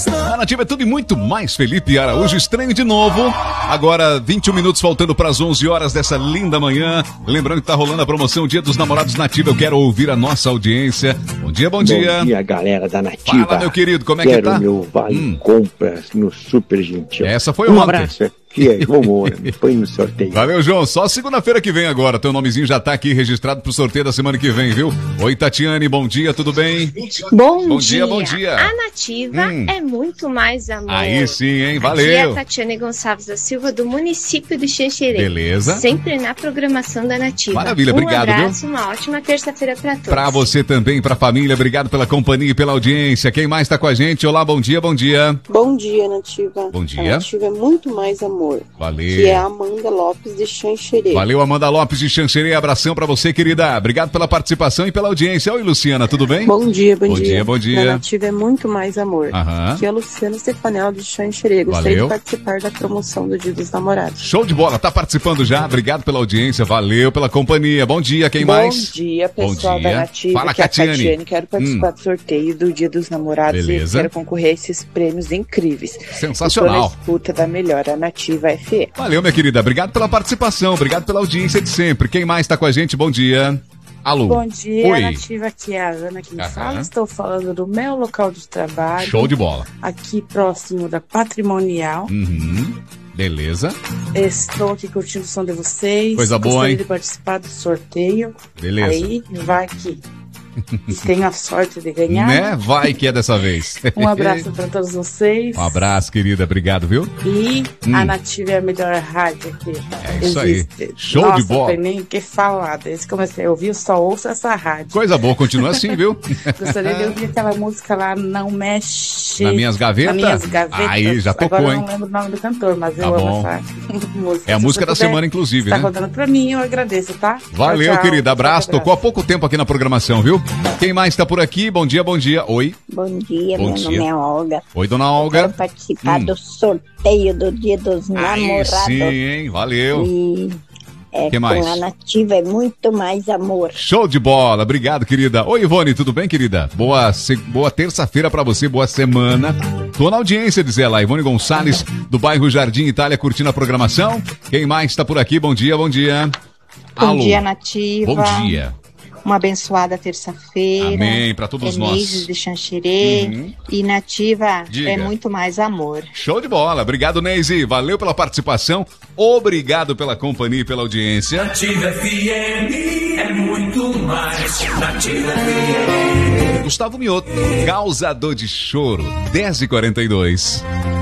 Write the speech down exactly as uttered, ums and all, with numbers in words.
A Nativa é tudo e muito mais. Felipe Araújo, estranho de novo. Agora vinte e um minutos faltando para as onze horas dessa linda manhã. Lembrando que tá rolando a promoção Dia dos Namorados Nativa. Eu quero ouvir a nossa audiência. Bom dia, bom dia. Bom dia, galera da Nativa. Fala, meu querido, como é quero que tá? Meu vale hum. compras no Super Gentil. Essa foi um ontem. abraço aqui, é João Moura. Me põe no sorteio. Valeu, João. Só segunda-feira que vem agora. Teu nomezinho já tá aqui registrado pro sorteio da semana que vem, viu? Oi, Tatiane, bom dia, tudo bem? Bom, bom dia. dia, bom dia. A Nativa hum. é muito mais amor. Aí sim, hein? Valeu. Aqui é a Tatiane Gonçalves da Silva, do município de Xanxerê. Beleza. Sempre na programação da Nativa. Maravilha, um obrigado, abraço, viu? Uma ótima terça-feira pra todos. Pra você também, pra família, obrigado pela companhia e pela audiência. Quem mais tá com a gente? Olá, bom dia, bom dia. Bom dia, Nativa. Bom dia. A Nativa é muito mais amor. Valeu. Que é a Amanda Lopes de Xanxerê. Valeu, Amanda Lopes de Xanxerê. Abração pra você, querida. Obrigado pela participação e pela audiência. Oi, Luciana, tudo bem? Bom dia, bom, bom dia. dia. Bom dia, A Nativa é muito mais amor. Aham. Que é a Luciana Stefanel de Xanxerê. Gostaria Valeu. de participar da promoção do Dia dos Namorados. Show de bola, tá participando já. Obrigado pela audiência, valeu pela companhia. Bom dia, quem Bom mais? Bom dia, pessoal Bom dia. da Nativa. Fala, que é a Catiane. Catiane. Quero participar Hum. do sorteio do Dia dos Namorados. Beleza. E quero concorrer a esses prêmios incríveis. Sensacional. Estou na disputa da melhor, a Nativa F M. Valeu, minha querida. Obrigado pela participação, obrigado pela audiência de sempre. Quem mais tá com a gente? Bom dia. Alô. Bom dia, Oi. Nativa, aqui é a Ana que me Aham. fala. Estou falando do meu local de trabalho. Show de bola. Aqui próximo da Patrimonial. Uhum. Beleza. Estou aqui curtindo o som de vocês. Coisa boa, Gostaria hein? de participar do sorteio. Beleza. Aí, vai que e tenho a sorte de ganhar. Né? Vai que é dessa vez. Um abraço para todos vocês. Um abraço, querida. Obrigado, viu? E Hum. a Nativa é a melhor rádio aqui. É isso aí. Existe. Show Nossa, de bola. Não tem nem o que falar. Desde que comecei a ouvir, eu só ouço essa rádio. Coisa boa, continua assim, viu? Gostaria de ouvir aquela música lá, Não Mexe. Nas minhas gavetas? Nas minhas gavetas. Aí, já tocou, Agora hein? eu não lembro o nome do cantor, mas Tá eu bom. amo essa música. É a Se música você da puder, semana, inclusive, tá né? rodando pra mim, eu agradeço, tá? Valeu, Tchau, tchau. querida. Abraço. Forte Tocou há pouco tempo aqui na programação, viu? Quem mais tá por aqui? Bom dia, bom dia. Oi. Bom dia, Bom meu dia. nome é Olga. Oi, dona Eu Olga. quero participar Hum. do sorteio do Dia dos Aí Namorados. sim, hein? Valeu. E é, Que com mais? a Nativa é muito mais amor. Show de bola. Obrigado, querida. Oi, Ivone, tudo bem, querida? Boa, se... boa terça-feira pra você, boa semana. Tô na audiência, diz ela. Ivone Gonçalves, do bairro Jardim Itália, curtindo a programação. Quem mais tá por aqui? Bom dia, bom dia. Bom Alô. dia, Nativa. Bom dia. Uma abençoada terça-feira. Amém, pra todos nós. Neise de Xanxerê. Uhum. E Nativa Diga. é muito mais amor. Show de bola. Obrigado, Neise. Valeu pela participação. Obrigado pela companhia e pela audiência. Nativa F M é muito mais. Nativa F M. Gustavo Mioto, causador de choro, dez e quarenta e dois.